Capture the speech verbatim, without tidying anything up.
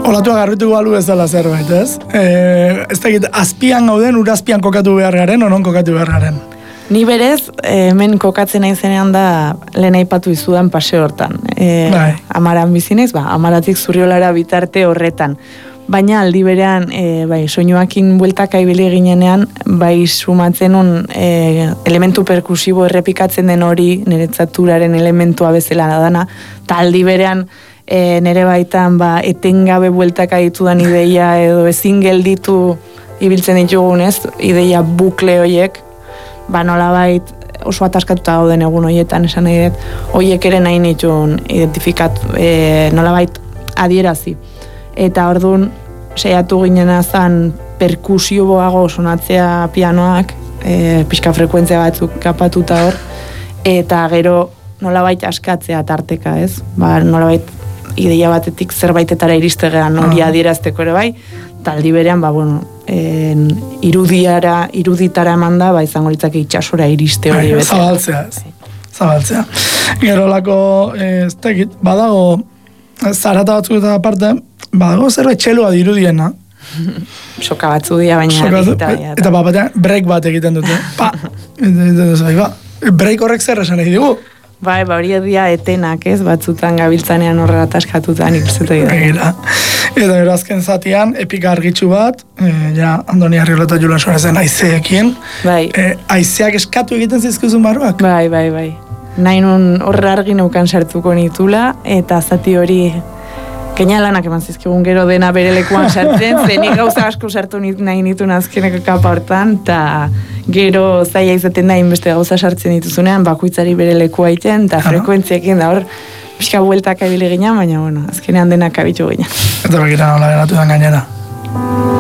Olatua garrituko balu bezala zerbait, ez? E, ez dakit, azpian gauden, urazpian kokatu behar garen, onon kokatu behar garen? Ni berez, hemen kokatzen naizenean da lehen aipatu izudan paseo hortan. E, bai. Amaran bizinez, ba, Amaratik Zurriolara bitarte horretan. Baina aldi berean, e, bai, soinuakin bueltaka ibili ginenean, bai sumatzen un e, elementu perkusibo errepikatzen den hori, niretzaturaren elementua bezala dana, eta aldi berean, e, nire baitan, ba, etengabe bueltaka ditudan ideia, edo ezin gelditu ibiltzen ditugunez, ideia bukle horiek, ba nolabait oso ataskatuta gauden egun horietan esan nahi dut, horiek ere nahi nituen identifikatu, e, nolabait adierazi. Eta orduan, seiatu ginen azan perkusioboago sonatzea pianoak, e, pixka frekuentzia batzuk kapatuta hor, eta gero nolabait askatzea tarteka, ez? Ba, nolabait ideia batetik zerbaitetara iristegean hori adierazteko ere bai, taldi berean, ba, bueno, en, irudiara, iruditara eman da, ba, izango litzake itxasora iriste hori bete. Zabaltzea, ez. Zabaltzea. Gero lako, ez tekit, badago, zarata batzuk eta aparte, badago zerbait txelua dirudiena. Soka batzu dira, baina Soka, bizita. Eta ba, batean, break bat egiten dute. Pa! Ba, break horrek zer esan egin dugu. Bai, ba, hori edia etenak, ez, batzutan gabiltzanean horrela taskatutan ikusetu dira. Eta gero azken zatian, epika argitxu bat, e, ja, Andoni Arriola eta Julen Suarezen aizeekin. Bai. E, aizeak eskatu egiten zizkuzun barruak? Bai, bai, bai. Nahi nun horre argi neukan sartuko nitula, eta zati hori keinalanak eman zizkigun gero dena bere lekuan sartzen, zenik gauza asko sartu nit, nahi nituen azkeneko kapa hortan, eta gero zaila izaten da inbeste gauza sartzen dituzunean, bakoitzari bere lekua iten, eta frekuentziekin da hor, pixka bueltak abili gina, baina bueno, azkenean denak abitu gina. Eta begira nola geratu den gainera.